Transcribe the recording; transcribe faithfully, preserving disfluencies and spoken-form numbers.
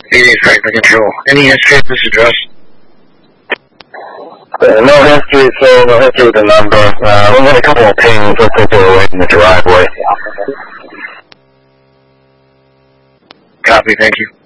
Meeting Franklin Control. Any history of this address? Uh, no history, so no history with the number. Uh, we had a couple of pings. Looks like they were waiting in the driveway. Copy, thank you.